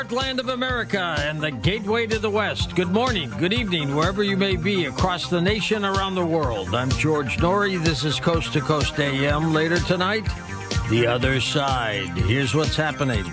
Heartland of America and the gateway to the West. Good morning, good evening, wherever you may be across the nation, around the world. I'm George Noory. This is Coast to Coast AM. Later tonight, The Other Side. Here's what's happening.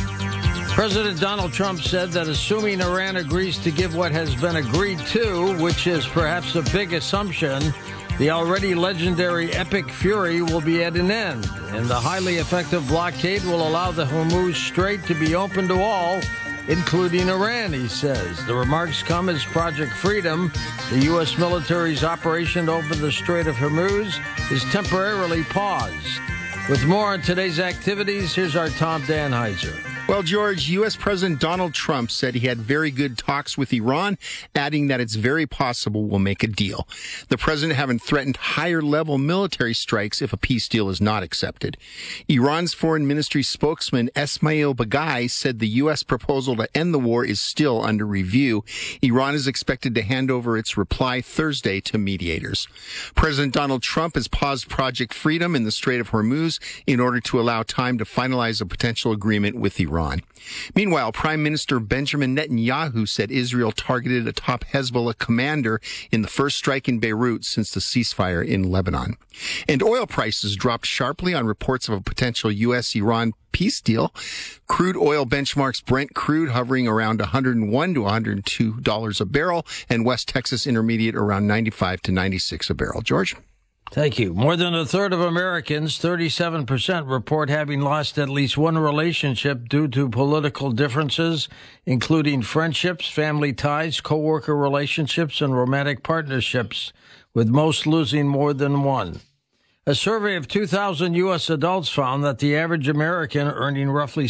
President Donald Trump said that assuming Iran agrees to give what has been agreed to, which is perhaps a big assumption, the already legendary Epic Fury will be at an end, and the highly effective blockade will allow the Hormuz Strait to be open to all, including Iran, he says. The remarks come as Project Freedom, the U.S. military's operation to open the Strait of Hormuz, is temporarily paused. With more on today's activities, here's our Tom Danheiser. Well, George, U.S. President Donald Trump said he had very good talks with Iran, adding that it's very possible we'll make a deal. The president having threatened higher-level military strikes if a peace deal is not accepted. Iran's foreign ministry spokesman Esmail Baghaei said the U.S. proposal to end the war is still under review. Iran is expected to hand over its reply Thursday to mediators. President Donald Trump has paused Project Freedom in the Strait of Hormuz in order to allow time to finalize a potential agreement with Iran. Meanwhile, Prime Minister Benjamin Netanyahu said Israel targeted a top Hezbollah commander in the first strike in Beirut since the ceasefire in Lebanon. And oil prices dropped sharply on reports of a potential U.S.-Iran peace deal. Crude oil benchmarks Brent crude hovering around $101 to $102 a barrel, and West Texas Intermediate around $95 to $96 a barrel. George? Thank you. More than a third of Americans, 37%, report having lost at least one relationship due to political differences, including friendships, family ties, coworker relationships, and romantic partnerships, with most losing more than one. A survey of 2,000 U.S. adults found that the average American earning roughly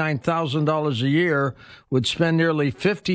$79,000 a year would spend nearly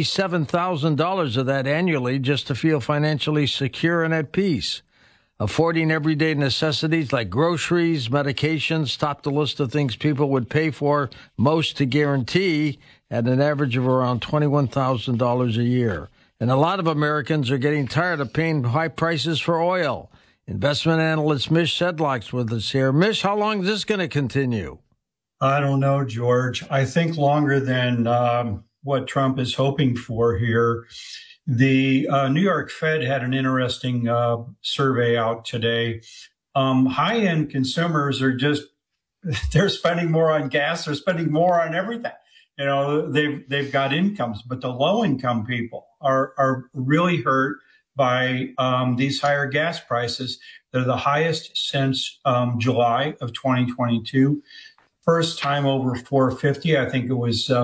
$57,000 of that annually just to feel financially secure and at peace. Affording everyday necessities like groceries, medications topped the list of things people would pay for most to guarantee at an average of around $21,000 a year. And a lot of Americans are getting tired of paying high prices for oil. Investment analyst Mish Sedlock's with us here. Mish, how long is this going to continue? I don't know, George. I think longer than what Trump is hoping for here. The New York Fed had an interesting survey out today. High-end consumers are they're spending more on gas. They're spending more on everything. You know, they've got incomes, but the low-income people are really hurt by these higher gas prices. They're the highest since July of 2022. First time over 450. I think it was